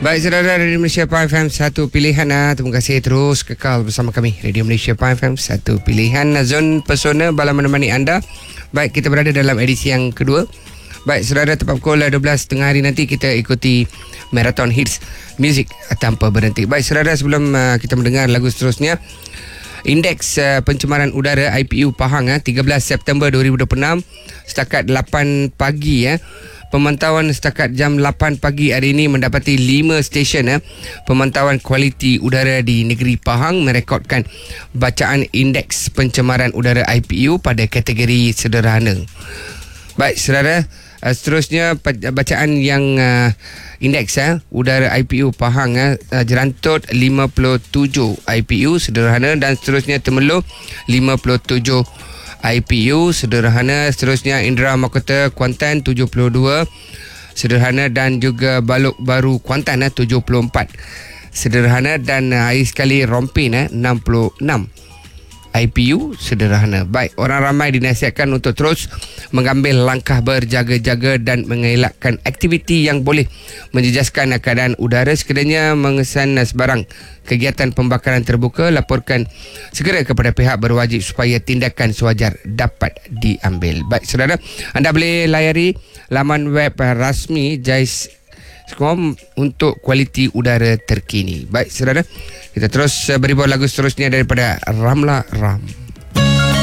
Baik, saudara, Radio Malaysia FM, satu pilihan. Terima kasih terus kekal bersama kami. Radio Malaysia FM, satu pilihan. Zon Pesona bala menemani anda. Baik, kita berada dalam edisi yang kedua. Baik, saudara, tepat pukul 12 tengah hari nanti kita ikuti Marathon Hits Music tanpa berhenti. Baik, saudara, sebelum kita mendengar lagu seterusnya, Indeks pencemaran udara IPU Pahang 13 September 2026 setakat 8 pagi pemantauan setakat jam 8 pagi hari ini mendapati 5 stesen pemantauan kualiti udara di negeri Pahang merekodkan bacaan indeks pencemaran udara IPU pada kategori sederhana. Baik, saudara, seterusnya bacaan yang indeks udara IPU Pahang Jerantut 57 IPU sederhana, dan seterusnya Temerloh 57 IPU sederhana. Seterusnya Indra Mahkota Kuantan 72 sederhana, dan juga Balok Baru Kuantan 74 sederhana, dan air sekali Rompin 66 IPU sederhana. Baik, orang ramai dinasihatkan untuk terus mengambil langkah berjaga-jaga dan mengelakkan aktiviti yang boleh menjejaskan keadaan udara. Sekiranya mengesan sebarang kegiatan pembakaran terbuka, laporkan segera kepada pihak berwajib supaya tindakan sewajar dapat diambil. Baik, saudara, anda boleh layari laman web rasmi JAIS.com untuk kualiti udara terkini. Baik, saudara, kita terus beri lagu seterusnya daripada Ramla Ram.